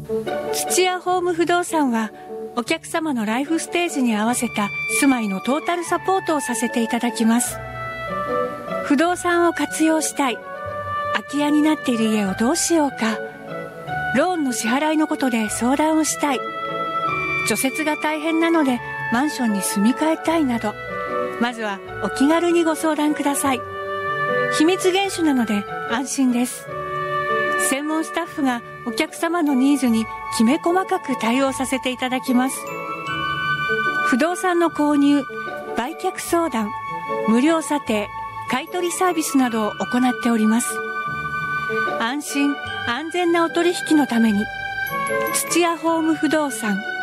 土屋ホーム不動産はお客様のライフステージに合わせた住まいのトータルサポートをさせていただきます。不動産を活用したい、空き家になっている家をどうしようか、ローンの支払いのことで相談をしたい、除雪が大変なのでマンションに住み替えたいなど、まずはお気軽にご相談ください。秘密厳守なので安心です。専門スタッフがお客様のニーズにきめ細かく対応させていただきます。不動産の購入、売却相談、無料査定、買取サービスなどを行っております。安心安全なお取引のために土屋ホーム不動産